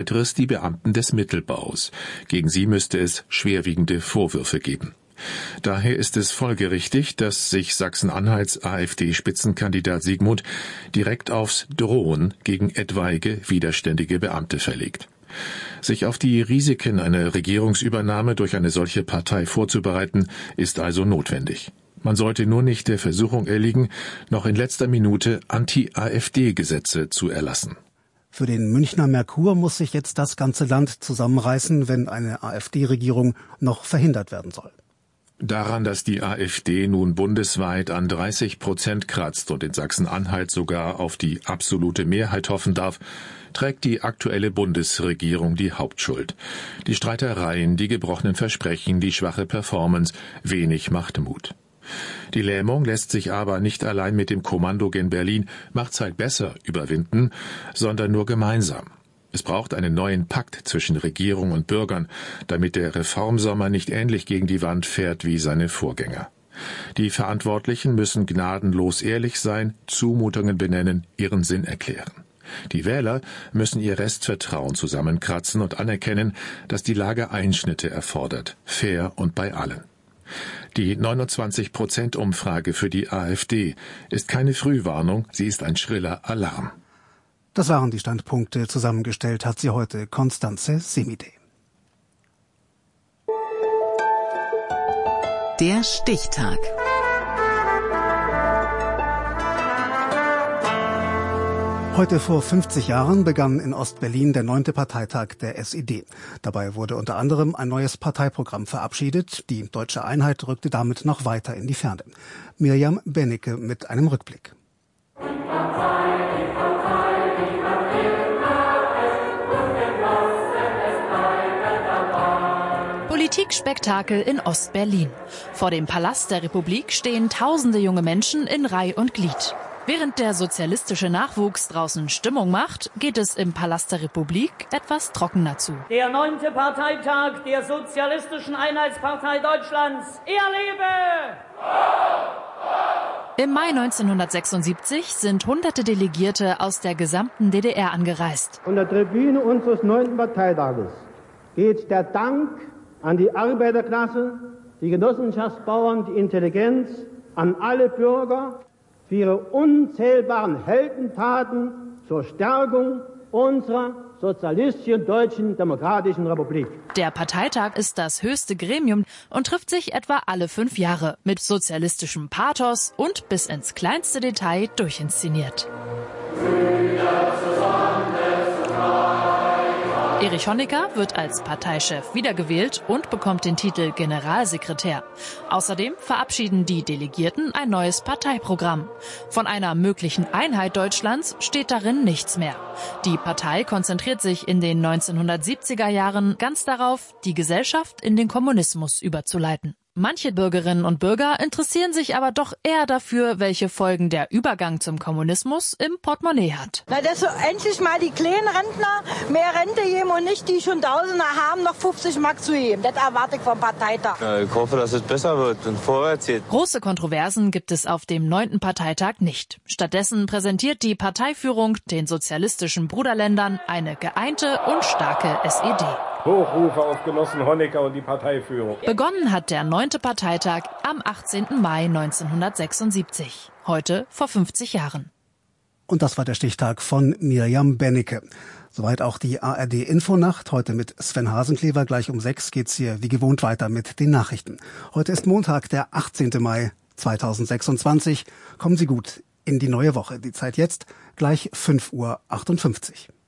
weiteres die Beamten des Mittelbaus. Gegen sie müsste es schwerwiegende Vorwürfe geben. Daher ist es folgerichtig, dass sich Sachsen-Anhalts AfD-Spitzenkandidat Siegmund direkt aufs Drohen gegen etwaige widerständige Beamte verlegt. Sich auf die Risiken einer Regierungsübernahme durch eine solche Partei vorzubereiten, ist also notwendig. Man sollte nur nicht der Versuchung erliegen, noch in letzter Minute Anti-AfD-Gesetze zu erlassen. Für den Münchner Merkur muss sich jetzt das ganze Land zusammenreißen, wenn eine AfD-Regierung noch verhindert werden soll. Daran, dass die AfD nun bundesweit an 30% kratzt und in Sachsen-Anhalt sogar auf die absolute Mehrheit hoffen darf, trägt die aktuelle Bundesregierung die Hauptschuld. Die Streitereien, die gebrochenen Versprechen, die schwache Performance, wenig macht Mut. Die Lähmung lässt sich aber nicht allein mit dem Kommando gen Berlin macht's halt besser überwinden, sondern nur gemeinsam. Es braucht einen neuen Pakt zwischen Regierung und Bürgern, damit der Reformsommer nicht ähnlich gegen die Wand fährt wie seine Vorgänger. Die Verantwortlichen müssen gnadenlos ehrlich sein, Zumutungen benennen, ihren Sinn erklären. Die Wähler müssen ihr Restvertrauen zusammenkratzen und anerkennen, dass die Lage Einschnitte erfordert, fair und bei allen. Die 29%-Umfrage für die AfD ist keine Frühwarnung, sie ist ein schriller Alarm. Das waren die Standpunkte. Zusammengestellt hat sie heute Constanze Semide. Der Stichtag. Heute vor 50 Jahren begann in Ostberlin der 9. Parteitag der SED. Dabei wurde unter anderem ein neues Parteiprogramm verabschiedet. Die deutsche Einheit rückte damit noch weiter in die Ferne. Mirjam Bennecke mit einem Rückblick. Politikspektakel in Ostberlin. Vor dem Palast der Republik stehen tausende junge Menschen in Reih und Glied. Während der sozialistische Nachwuchs draußen Stimmung macht, geht es im Palast der Republik etwas trockener zu. Der 9. Parteitag der Sozialistischen Einheitspartei Deutschlands. Er lebe! Im Mai 1976 sind hunderte Delegierte aus der gesamten DDR angereist. Von der Tribüne unseres 9. Parteitages geht der Dank an die Arbeiterklasse, die Genossenschaftsbauern, die Intelligenz, an alle Bürger für ihre unzählbaren Heldentaten zur Stärkung unserer sozialistischen Deutschen Demokratischen Republik. Der Parteitag ist das höchste Gremium und trifft sich etwa alle 5 Jahre mit sozialistischem Pathos und bis ins kleinste Detail durchinszeniert. Erich Honecker wird als Parteichef wiedergewählt und bekommt den Titel Generalsekretär. Außerdem verabschieden die Delegierten ein neues Parteiprogramm. Von einer möglichen Einheit Deutschlands steht darin nichts mehr. Die Partei konzentriert sich in den 1970er Jahren ganz darauf, die Gesellschaft in den Kommunismus überzuleiten. Manche Bürgerinnen und Bürger interessieren sich aber doch eher dafür, welche Folgen der Übergang zum Kommunismus im Portemonnaie hat. Na, dass so endlich mal die kleinen Rentner mehr Rente geben und nicht die schon Tausender haben, noch 50 Mark zu geben. Das erwarte ich vom Parteitag. Ja, ich hoffe, dass es besser wird und vorwärts geht. Große Kontroversen gibt es auf dem 9. Parteitag nicht. Stattdessen präsentiert die Parteiführung den sozialistischen Bruderländern eine geeinte und starke SED. Hochrufe auf Genossen Honecker und die Parteiführung. Begonnen hat der 9. Parteitag am 18. Mai 1976. Heute vor 50 Jahren. Und das war der Stichtag von Mirjam Bennecke. Soweit auch die ARD-Infonacht. Heute mit Sven Hasenklever. Gleich um 6 geht's hier wie gewohnt weiter mit den Nachrichten. Heute ist Montag, der 18. Mai 2026. Kommen Sie gut in die neue Woche. Die Zeit jetzt gleich 5:58 Uhr.